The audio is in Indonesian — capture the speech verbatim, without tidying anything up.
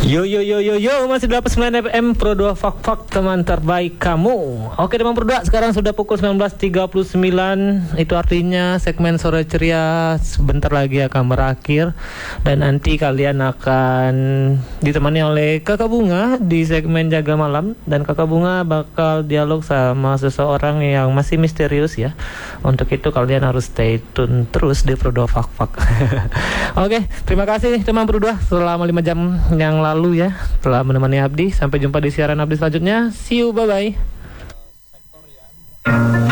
Yo yo yo yo yo masih delapan puluh sembilan F M Pro dua Fak Fak, teman terbaik kamu. Oke teman Pro dua, sekarang sudah pukul sembilan belas tiga puluh sembilan. Itu artinya segmen Sore Ceria sebentar lagi akan berakhir, dan nanti kalian akan ditemani oleh Kakak Bunga di segmen Jaga Malam. Dan Kakak Bunga bakal dialog sama seseorang yang masih misterius ya. Untuk itu kalian harus stay tune terus di Pro dua Fak Fak. Oke, terima kasih teman Pro dua selama lima jam yang lalu lalu ya telah menemani Abdi. Sampai jumpa di siaran Abdi selanjutnya. See you, bye bye.